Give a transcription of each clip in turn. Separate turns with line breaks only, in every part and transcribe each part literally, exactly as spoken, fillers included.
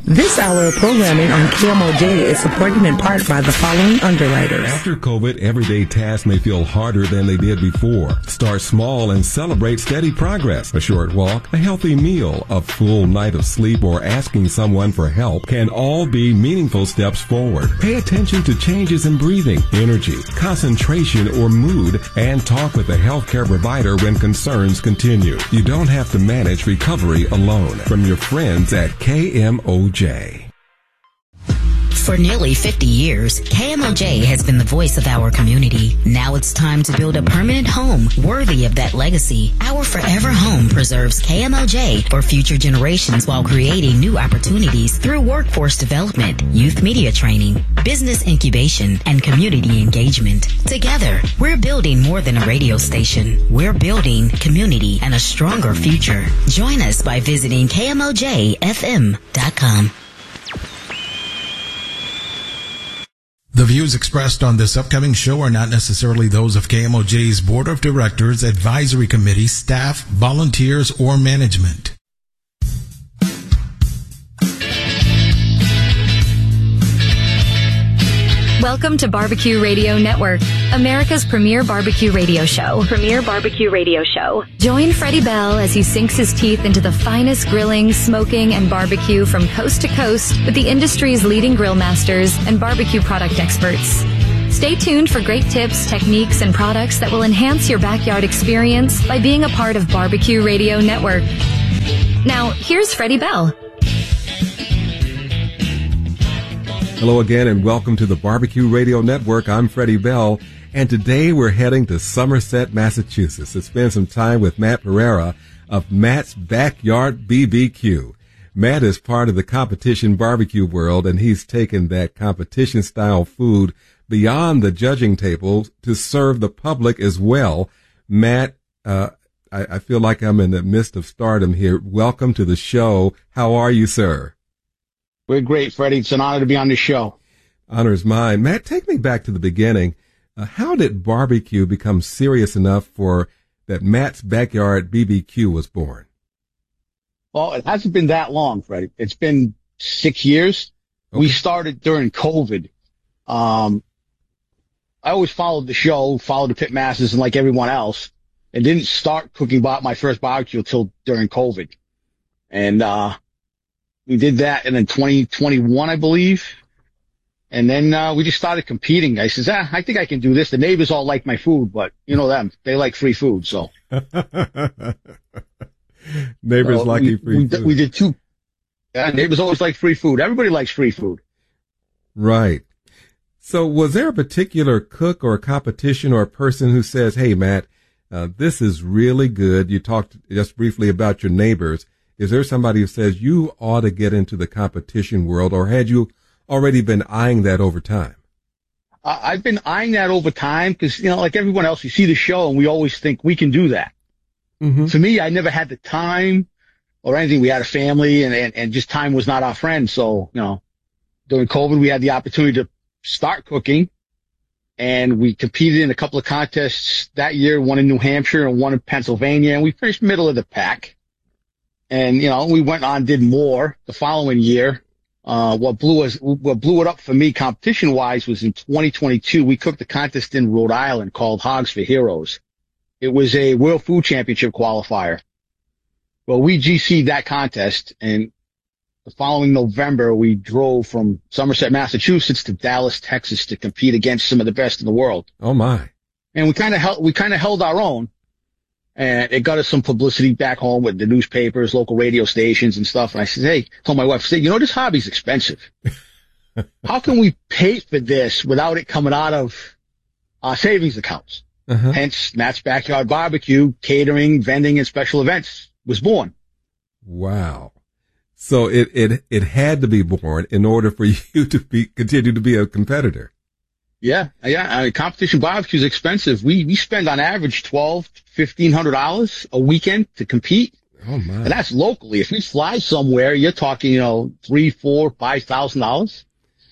This hour of programming on K M O J is supported in part by the following underwriters.
After COVID, everyday tasks may feel harder than they did before. Start small and celebrate steady progress. A short walk, a healthy meal, a full night of sleep, or asking someone for help can all be meaningful steps forward. Pay attention to changes in breathing, energy, concentration, or mood, and talk with a healthcare provider when concerns continue. You don't have to manage recovery alone. From your friends at K M O J.
For nearly fifty years, K M O J has been the voice of our community. Now it's time to build a permanent home worthy of that legacy. Our Forever Home preserves K M O J for future generations while creating new opportunities through workforce development, youth media training, business incubation, and community engagement. Together, we're building more than a radio station. We're building community and a stronger future. Join us by visiting K M O J F M dot com.
The views expressed on this upcoming show are not necessarily those of K M O J's Board of Directors, Advisory Committee, staff, volunteers, or management.
Welcome to Barbecue Radio Network, America's premier barbecue radio show. Premier barbecue radio show. Join Freddie Bell as he sinks his teeth into the finest grilling, smoking, and barbecue from coast to coast with the industry's leading grill masters and barbecue product experts. Stay tuned for great tips, techniques, and products that will enhance your backyard experience by being a part of Barbecue Radio Network. Now, here's Freddie Bell.
Hello again and welcome to the Barbecue Radio Network. I'm Freddie Bell, and today we're heading to Somerset, Massachusetts to spend some time with Matt Pereira of Matt's Backyard B B Q. Matt is part of the competition barbecue world, and he's taken that competition-style food beyond the judging table to serve the public as well. Matt, uh, I, I feel like I'm in the midst of stardom here. Welcome to the show. How are you, sir?
We're great, Freddie. It's an honor to be on the show.
Honor is mine. Matt, take me back to the beginning. Uh, how did barbecue become serious enough for that Matt's Backyard B B Q was born?
Well, it hasn't been that long, Freddie. It's been six years. Okay. We started during COVID. Um, I always followed the show, followed the Pit Masters, and like everyone else, and didn't start cooking my first barbecue until during COVID. And uh we did that in twenty twenty-one, I believe. And then uh we just started competing. I says, ah, I think I can do this. The neighbors all like my food, but you know them. They like free food, so.
Neighbors
so
like
we,
free
we,
food.
We did two. Yeah, neighbors always like free food. Everybody likes free food.
Right. So was there a particular cook or competition or person who says, hey, Matt, uh, this is really good. You talked just briefly about your neighbors. Is there somebody who says you ought to get into the competition world, or had you already been eyeing that over time?
Uh, I've been eyeing that over time because, you know, like everyone else, we see the show and we always think we can do that. Mm-hmm. For me, I never had the time or anything. We had a family and, and, and just time was not our friend. So, you know, during COVID, we had the opportunity to start cooking, and we competed in a couple of contests that year, one in New Hampshire and one in Pennsylvania, and we finished middle of the pack. And, you know, we went on, did more the following year. Uh, what blew us, what blew it up for me competition wise was in twenty twenty-two. We cooked a contest in Rhode Island called Hogs for Heroes. It was a World Food Championship qualifier. Well, we G C'd that contest, and the following November, we drove from Somerset, Massachusetts to Dallas, Texas to compete against some of the best in the world.
Oh my.
And we kind of held, we kind of held our own. And it got us some publicity back home with the newspapers, local radio stations and stuff. And I said, hey, told my wife, I said, you know, this hobby's expensive. How can we pay for this without it coming out of our savings accounts? Uh-huh. Hence, Matt's Backyard Barbecue, catering, vending, and special events was born.
Wow. So it, it, it had to be born in order for you to be, continue to be a competitor.
Yeah, yeah. I mean, competition barbecue is expensive. We we spend on average twelve, fifteen hundred dollars a weekend to compete.
Oh my!
And that's locally. If we fly somewhere, you're talking, you know, three, four, five thousand dollars.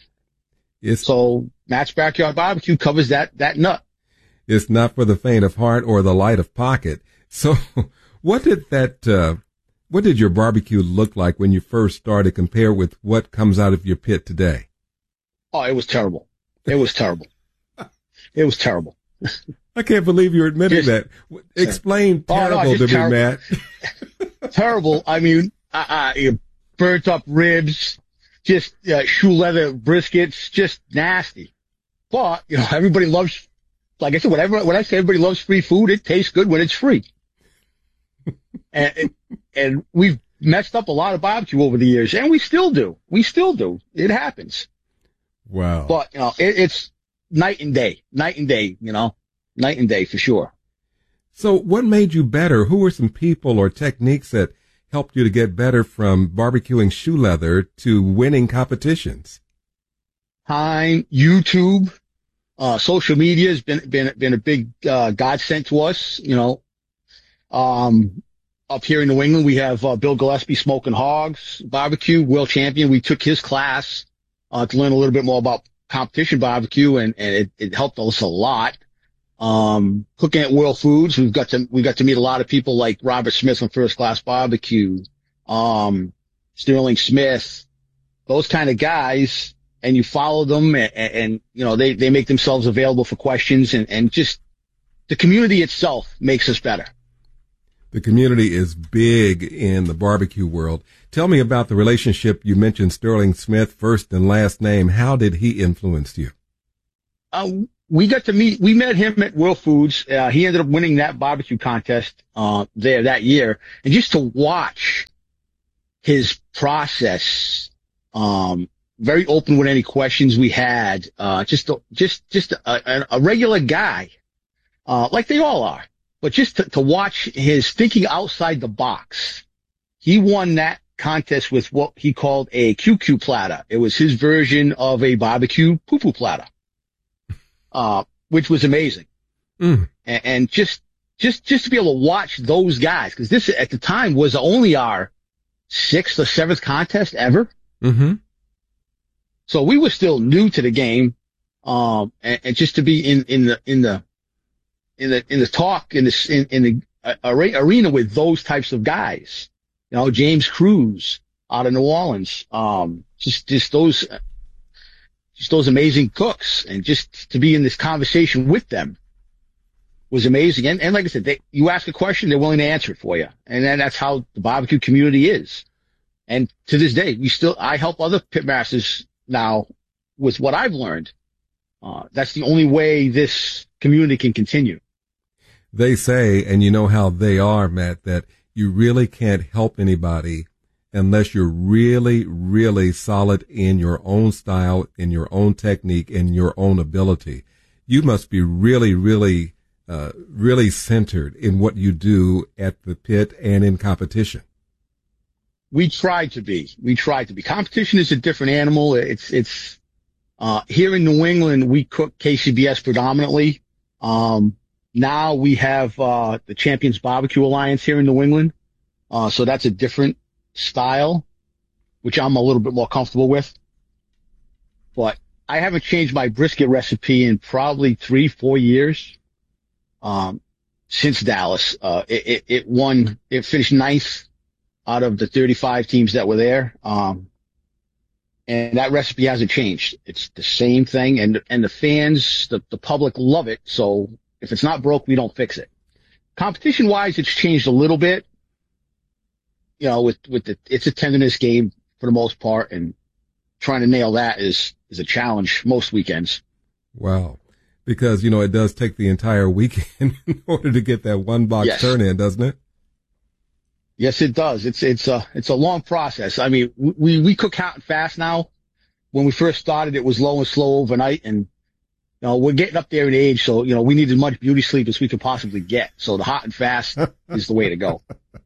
It's
so Matt's Backyard Barbecue covers that that nut.
It's not for the faint of heart or the light of pocket. So, what did that uh, What did your barbecue look like when you first started compared with what comes out of your pit today?
Oh, it was terrible. It was terrible. It was terrible.
I can't believe you're admitting
Just,
that. Explain
oh,
terrible
no,
to me,
terrible.
Matt.
Terrible. I mean, uh, uh, burnt up ribs, just uh, shoe leather briskets, just nasty. But, you know, everybody loves, like I said, whatever, when I say everybody loves free food, it tastes good when it's free. and, and we've messed up a lot of barbecue over the years, and we still do. We still do. It happens.
Wow.
But, you know, it, it's night and day, night and day, you know, night and day for sure.
So what made you better? Who were some people or techniques that helped you to get better from barbecuing shoe leather to winning competitions?
Time, YouTube, uh, social media has been, been, been a big, uh, godsend to us, you know. Um, up here in New England, we have, uh, Bill Gillespie, Smoking Hogs Barbecue, world champion. We took his class, uh, to learn a little bit more about competition barbecue, and, and it, it helped us a lot. Um, cooking at World Foods, we've got to, we got to meet a lot of people like Robert Smith from First Class Barbecue, um, Sterling Smith, those kind of guys, and you follow them, and, and you know, they, they make themselves available for questions, and, and just the community itself makes us better.
The community is big in the barbecue world. Tell me about the relationship. You mentioned Sterling Smith, first and last name. How did he influence you?
Uh, we got to meet, we met him at World Foods. Uh, he ended up winning that barbecue contest, uh, there that year. And just to watch his process, um, very open with any questions we had, uh, just, a, just, just a, a regular guy, uh, like they all are, but just to, to watch his thinking outside the box. He won that contest with what he called a Q Q platter. It was his version of a barbecue poo-poo platter. Uh, which was amazing. Mm. And, and just, just, just to be able to watch those guys, cause this at the time was only our sixth or seventh contest ever.
Mm-hmm.
So we were still new to the game. Um, and, and just to be in, in the, in the, in the, in the talk, in the, in, in the uh, arena with those types of guys, you know, James Cruz out of New Orleans, um, just, just those, just those amazing cooks, and just to be in this conversation with them was amazing. And, and like I said, they, you ask a question, they're willing to answer it for you. And then that's how the barbecue community is. And to this day, we still, I help other pitmasters now with what I've learned. Uh, that's the only way this community can continue.
They say, and you know how they are, Matt, that you really can't help anybody unless you're really, really solid in your own style, in your own technique, in your own ability. You must be really, really, uh, really centered in what you do at the pit and in competition.
We try to be. We try to be. Competition is a different animal. It's, it's, uh, here in New England, we cook K C B S predominantly. Um, now we have, uh, the Champions Barbecue Alliance here in New England. Uh, so that's a different style, which I'm a little bit more comfortable with. But I haven't changed my brisket recipe in probably three, four years. Um, since Dallas, uh, it, it, it won, it finished ninth out of the thirty-five teams that were there. Um, and that recipe hasn't changed. It's the same thing. And, and the fans, the, the public love it. So if it's not broke, we don't fix it. Competition wise, it's changed a little bit. You know, with, with the, it's a tenderness game for the most part, and trying to nail that is, is a challenge most weekends.
Wow. Because, you know, it does take the entire weekend in order to get that one box
yes.
turn in, doesn't it?
Yes, it does. It's, it's a, it's a long process. I mean, we, we cook hot and fast now. When we first started, it was low and slow overnight, and, you know, we're getting up there in age. So, you know, we need as much beauty sleep as we could possibly get. So the hot and fast is the way to go.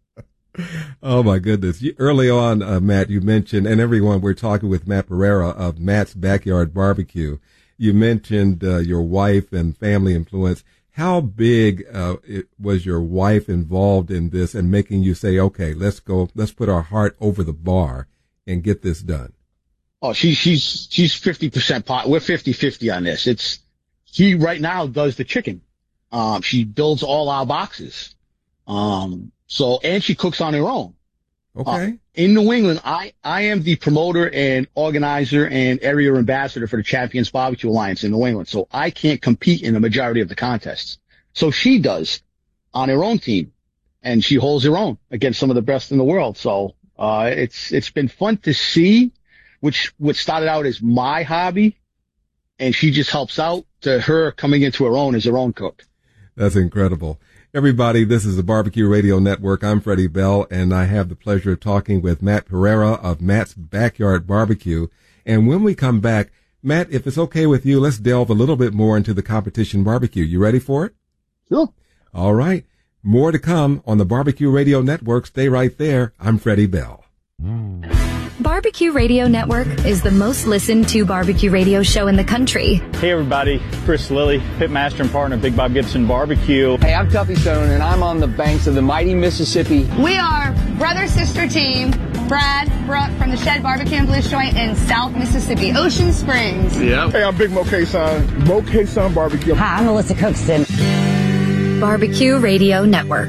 Oh my goodness. You, early on, uh, Matt, you mentioned, and everyone, we're talking with Matt Pereira of Matt's Backyard Barbecue. You mentioned, uh, your wife and family influence. How big, uh, it, was your wife involved in this and making you say, okay, let's go, let's put our heart over the bar and get this done?
Oh, she, she's, she's fifty percent pot. We're fifty fifty on this. It's, she right now does the chicken. Um, she builds all our boxes. Um, So, and she cooks on her own.
Okay.
Uh, in New England, I, I am the promoter and organizer and area ambassador for the Champions Barbecue Alliance in New England. So I can't compete in the majority of the contests. So she does on her own team, and she holds her own against some of the best in the world. So, uh, it's, it's been fun to see, which, what started out as my hobby, and she just helps out to her coming into her own as her own cook.
That's incredible. Everybody, this is the Barbecue Radio Network. I'm Freddie Bell, and I have the pleasure of talking with Matt Pereira of Matt's Backyard Barbecue. And when we come back, Matt, if it's okay with you, let's delve a little bit more into the competition barbecue. You ready for it?
Sure.
All right. More to come on the Barbecue Radio Network. Stay right there. I'm Freddie Bell.
Barbecue Radio Network is the most listened to barbecue radio show in the country.
Hey everybody, Chris Lilly, pitmaster and partner of Big Bob Gibson Barbecue.
Hey, I'm Tuffy Stone, and I'm on the banks of the mighty Mississippi.
We are brother-sister team, Brad, Brooke from the Shed Barbecue and Bliss Joint in South Mississippi, Ocean Springs.
Yeah. Hey, I'm Big Mo K-Son, Mo K-Son Barbecue.
Hi, I'm Melissa Cookston.
Barbecue Radio Network.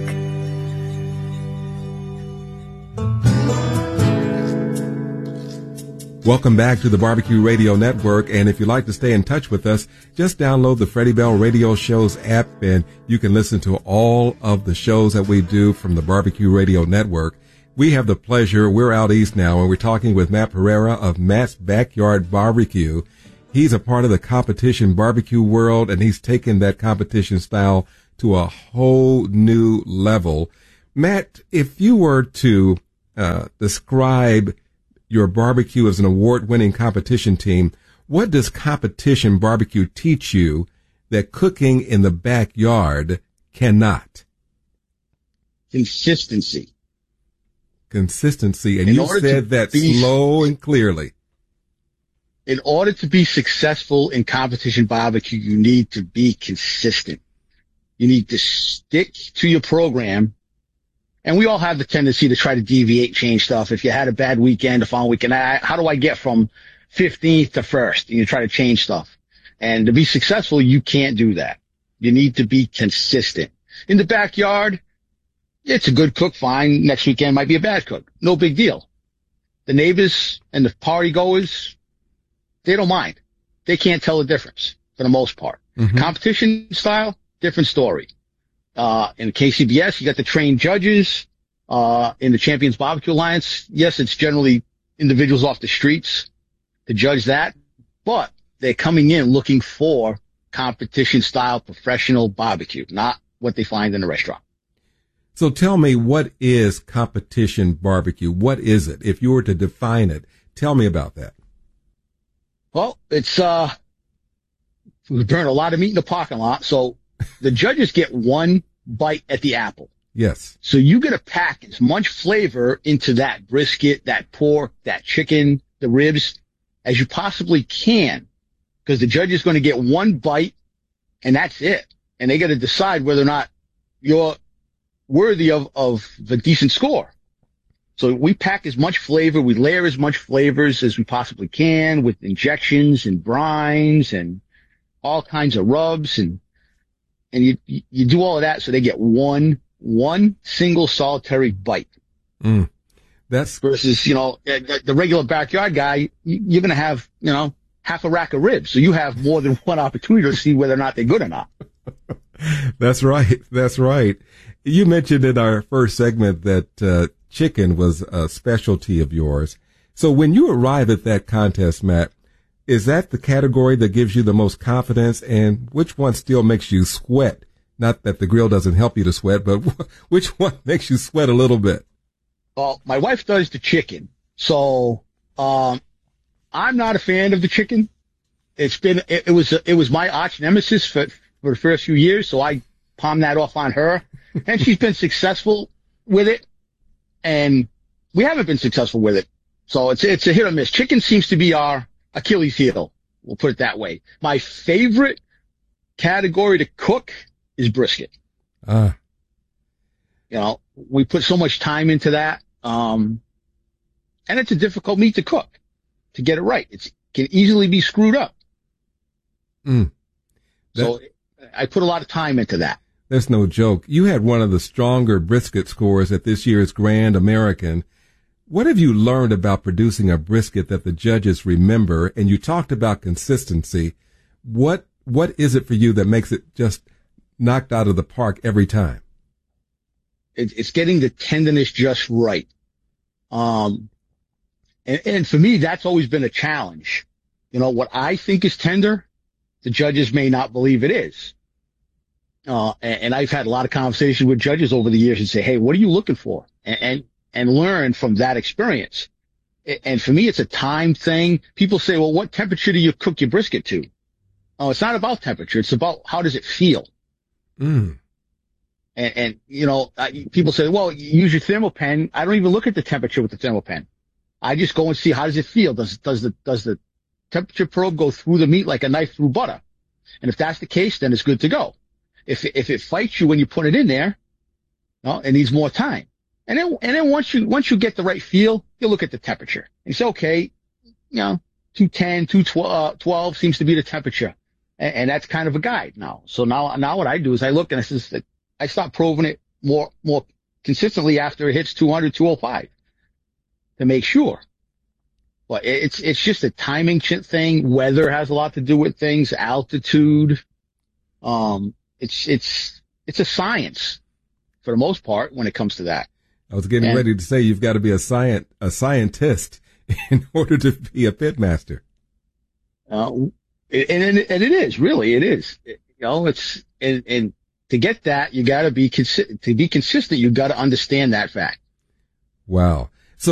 Welcome back to the Barbecue Radio Network, and if you'd like to stay in touch with us, just download the Freddie Bell Radio Shows app, and you can listen to all of the shows that we do from the Barbecue Radio Network. We have the pleasure, we're out east now, and we're talking with Matt Pereira of Matt's Backyard Barbecue. He's a part of the competition barbecue world, and he's taken that competition style to a whole new level. Matt, if you were to uh, describe your barbecue as an award-winning competition team, what does competition barbecue teach you that cooking in the backyard cannot?
Consistency.
Consistency. And
In
you
order
said
to
that
be-
slow and clearly.
In order to be successful in competition barbecue, you need to be consistent. You need to stick to your program. And we all have the tendency to try to deviate, change stuff. If you had a bad weekend, the following weekend, I, how do I get from fifteenth to first? And you try to change stuff. And to be successful, you can't do that. You need to be consistent. In the backyard, it's a good cook, fine. Next weekend might be a bad cook. No big deal. The neighbors and the party goers, they don't mind. They can't tell the difference for the most part. Mm-hmm. Competition style, different story. Uh, in K C B S, you got the trained judges. Uh, in the Champions Barbecue Alliance, yes, it's generally individuals off the streets to judge that, but they're coming in looking for competition style professional barbecue, not what they find in the restaurant.
So tell me, what is competition barbecue? What is it? If you were to define it, tell me about that.
Well, it's, uh, we burn a lot of meat in the parking lot. So the judges get one bite at the apple.
Yes.
So you got to pack as much flavor into that brisket, that pork, that chicken, the ribs as you possibly can, because the judge is going to get one bite and that's it. And they got to decide whether or not you're worthy of, of the decent score. So we pack as much flavor, we layer as much flavors as we possibly can with injections and brines and all kinds of rubs, and and you you do all of that so they get one one single solitary bite.
Mm. That's
versus, you know, the, the regular backyard guy, you're going to have, you know, half a rack of ribs. So you have more than one opportunity to see whether or not they're good or not.
That's right. That's right. You mentioned in our first segment that uh, chicken was a specialty of yours. So when you arrive at that contest, Matt, is that the category that gives you the most confidence, and which one still makes you sweat? Not that the grill doesn't help you to sweat, but which one makes you sweat a little bit?
Well, my wife does the chicken. So, um, I'm not a fan of the chicken. It's been, it, it was, it was my arch nemesis for, for the first few years. So I palmed that off on her, and she's been successful with it. And we haven't been successful with it. So it's, it's a hit or miss. Chicken seems to be our Achilles heel. We'll put it that way. My favorite category to cook is brisket.
Ah. Uh.
You know, we put so much time into that. Um, and it's a difficult meat to cook, to get it right. It's, it can easily be screwed up.
Mm. That,
so I put a lot of time into that.
That's no joke. You had one of the stronger brisket scores at this year's Grand American. What have you learned about producing a brisket that the judges remember? And you talked about consistency. What What is it for you that makes it just knocked out of the park every time?
It, it's getting the tenderness just right. Um, and, and for me, that's always been a challenge. You know, what I think is tender, the judges may not believe it is. Uh, and, and I've had a lot of conversations with judges over the years and say, hey, what are you looking for? And, and, and learn from that experience. And for me, it's a time thing. People say, well, what temperature do you cook your brisket to? Oh, it's not about temperature. It's about how does it feel?
Mm.
And, and, you know, people say, well, use your thermal pen. I don't even look at the temperature with the thermal pen. I just go and see how does it feel? Does, does the, does the temperature probe go through the meat like a knife through butter? And if that's the case, then it's good to go. If, if it fights you when you put it in there, well, it needs more time. And then, and then once you, once you get the right feel, you look at the temperature. And you say, okay, you know, two ten, two twelve seems to be the temperature. And, and that's kind of a guide now. So now, now what I do is I look and I says that I start probing it more, more consistently after it hits two hundred, two oh five to make sure. But it's, it's just a timing thing. Weather has a lot to do with things, altitude. Um, it's, it's, it's a science for the most part when it comes to that.
I was getting
and,
ready to say you've got to be a scient, a scientist in order to be a pitmaster.
Uh, and, and, and it is, really, it is. It, you know, it's, and, and to get that, you got to be, consi- to be consistent, you got to understand that fact.
Wow.